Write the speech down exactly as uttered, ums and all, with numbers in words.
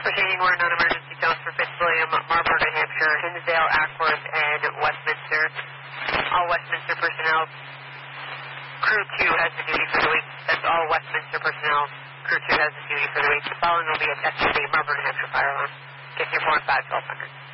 Proceeding warrant non-emergency tones for Fitzwilliam, Marlborough, New Hampshire, Hinsdale, Ackworth, and Westminster. All Westminster personnel. Crew two has the duty for the week. That's all Westminster personnel. Crew two has the duty for the week. The following will be a test of the Marlborough, New Hampshire fire alarm. Get your four and five, twelve hundred.